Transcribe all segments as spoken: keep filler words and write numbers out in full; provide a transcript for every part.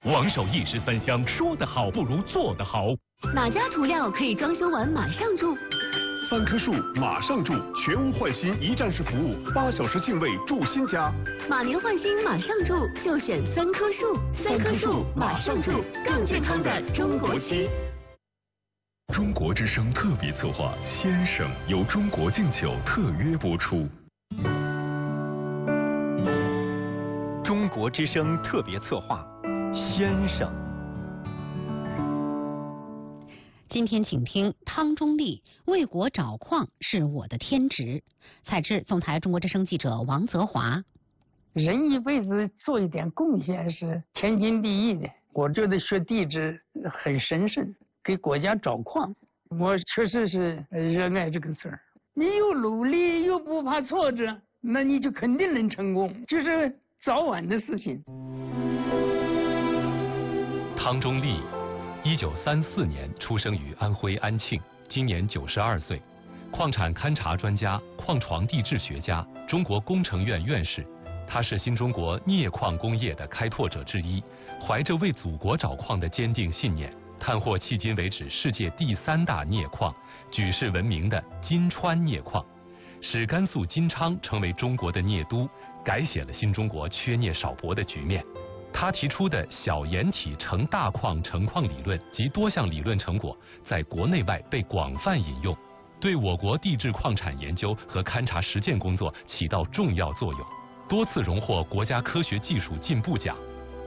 王守一石三香，说得好不如做得好。 哪家涂料可以装修完马上住？ 三棵树马上住，全屋换新一站式服务，八小时净位住新家。 马年换新马上住，就选三棵树。三棵树马上住，更健康的中国区。 中国之声特别策划《先生》由中国敬酒特约播出。 中国之声特别策划《先生》。 今天请听汤中立为国找矿是我的天职。采制总台中国之声记者王泽华。 人一辈子做一点贡献是天经地义的。我觉得学地质很神圣，给国家找矿，我确实是热爱这个事儿。你又努力又不怕挫折，那你就肯定能成功，就是早晚的事情。 汤中立一九三四年出生于安徽安庆，今年九十二岁，矿产勘察专家、矿床地质学家，中国工程院院士。他是新中国镍矿工业的开拓者之一，怀着为祖国找矿的坚定信念，探获迄今为止世界第三大镍矿，举世闻名的金川镍矿，使甘肃金昌成为中国的镍都，改写了新中国缺镍少博的局面。他提出的小岩体成大矿成矿理论及多项理论成果，在国内外被广泛引用，对我国地质矿产研究和勘察实践工作起到重要作用，多次荣获国家科学技术进步奖。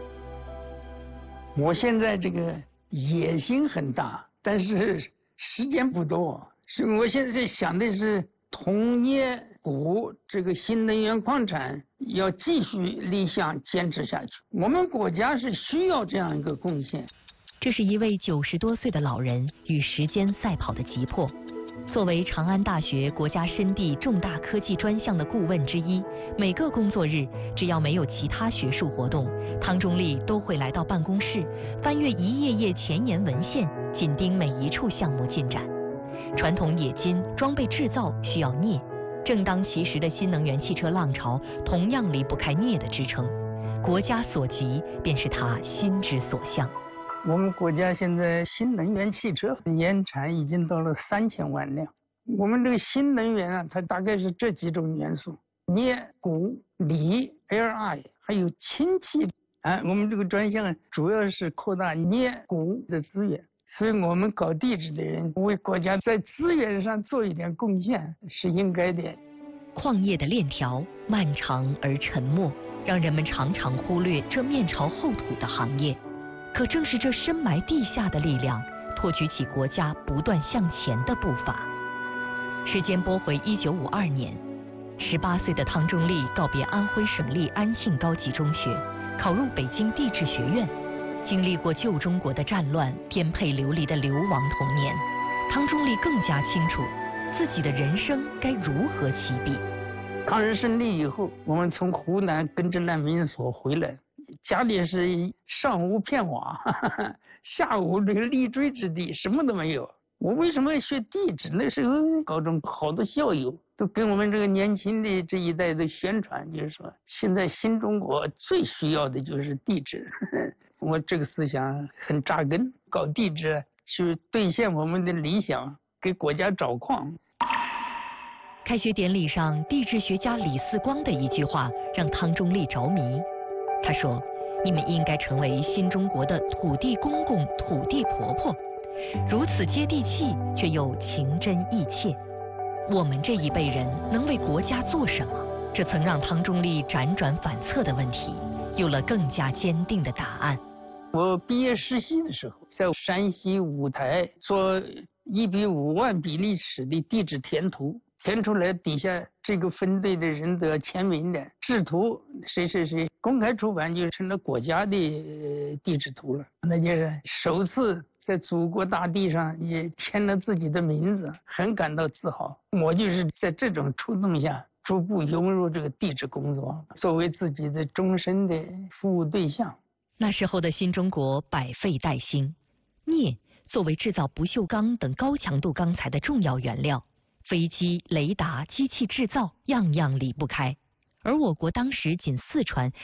我现在这个野心很大，但是时间不多，所以我现在想的是铜镍钴这个新能源矿产要继续立项坚持下去。我们国家是需要这样一个贡献。 这是一位九十多岁的老人与时间赛跑的急迫。作为长安大学国家深地重大科技专项的顾问之一，每个工作日只要没有其他学术活动，汤中立都会来到办公室，翻阅一页页前沿文献，紧盯每一处项目进展。传统冶金装备制造需要镍，正当其时的新能源汽车浪潮同样离不开镍的支撑。国家所急，便是他心之所向。 我们国家现在新能源汽车年产已经到了三千万辆。我们这个新能源啊，它大概是这几种元素：镍、钴、锂、L I， 还有氢气。啊，我们这个专项主要是扩大镍、钴的资源，所以我们搞地质的人为国家在资源上做一点贡献是应该的。 矿业的链条漫长而沉默，让人们常常忽略这面朝后土的行业。可正是这深埋地下的力量，托举起国家不断向前的步伐。时间拨回一九五二年，十八岁的汤中立告别安徽省立安庆高级中学，考入北京地质学院。经历过旧中国的战乱、颠沛流离的流亡童年，汤中立更加清楚自己的人生该如何起笔。 抗日胜利以后，我们从湖南跟着难民所回来，家里是上无片瓦，下无这个立锥之地，什么都没有。我为什么要学地质？那时候高中好多校友都跟我们这个年轻的这一代的宣传，就是说现在新中国最需要的就是地质。我这个思想很扎根，搞地质去兑现我们的理想，给国家找矿。 开学典礼上，地质学家李四光的一句话让汤中立着迷。他说：“你们应该成为新中国的土地公公、土地婆婆，如此接地气，却又情真意切。我们这一辈人能为国家做什么？”这曾让汤中立辗转反侧的问题，有了更加坚定的答案。 我毕业实习的时候，在山西五台做一比五万比例尺的地质填图。填出来底下这个分队的人都要签名的，制图谁谁谁公开出版就成了国家的地质图了，那就是首次在祖国大地上也签了自己的名字，很感到自豪。我就是在这种触动下逐步融入这个地质工作，作为自己的终身的服务对象。 那时候的新中国百废待兴，镍作为制造不锈钢等高强度钢材的重要原料，飞机、雷达、机器制造样样离不开，而我国当时仅四川